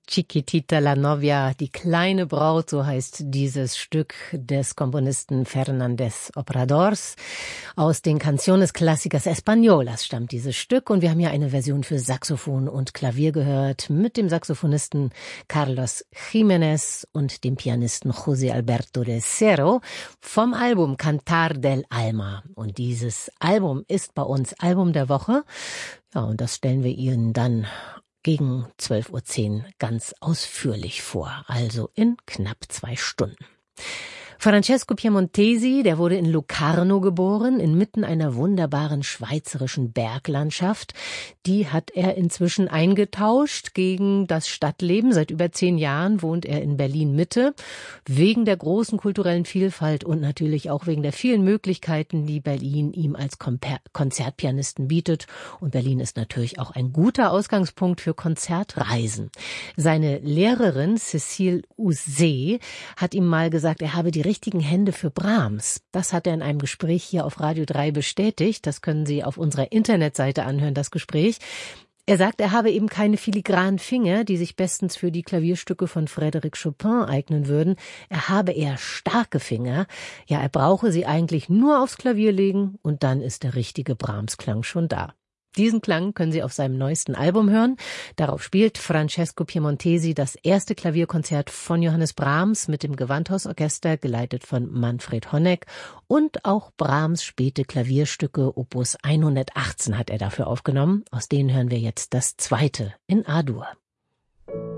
Chiquitita la Novia, die kleine Braut, so heißt dieses Stück des Komponisten Fernández Obradors. Aus den Canciones Clásicas Españolas stammt dieses Stück und wir haben ja eine Version für Saxophon und Klavier gehört mit dem Saxophonisten Carlos Jiménez und dem Pianisten José Alberto de Cero vom Album Cantar del Alma. Und dieses Album ist bei uns Album der Woche. Ja, und das stellen wir Ihnen dann gegen 12:10 Uhr ganz ausführlich vor, also in knapp 2 Stunden. Francesco Piemontesi, der wurde in Locarno geboren, inmitten einer wunderbaren schweizerischen Berglandschaft. Die hat er inzwischen eingetauscht gegen das Stadtleben. Seit über 10 Jahren wohnt er in Berlin-Mitte. Wegen der großen kulturellen Vielfalt und natürlich auch wegen der vielen Möglichkeiten, die Berlin ihm als Konzertpianisten bietet. Und Berlin ist natürlich auch ein guter Ausgangspunkt für Konzertreisen. Seine Lehrerin Cécile Houzé hat ihm mal gesagt, er habe die richtigen Hände für Brahms. Das hat er in einem Gespräch hier auf Radio 3 bestätigt. Das können Sie auf unserer Internetseite anhören, das Gespräch. Er sagt, er habe eben keine filigranen Finger, die sich bestens für die Klavierstücke von Frédéric Chopin eignen würden. Er habe eher starke Finger. Ja, er brauche sie eigentlich nur aufs Klavier legen und dann ist der richtige Brahms-Klang schon da. Diesen Klang können Sie auf seinem neuesten Album hören. Darauf spielt Francesco Piemontesi das erste Klavierkonzert von Johannes Brahms mit dem Gewandhausorchester, geleitet von Manfred Honeck. Und auch Brahms späte Klavierstücke, Opus 118 hat er dafür aufgenommen. Aus denen hören wir jetzt das zweite in A-Dur.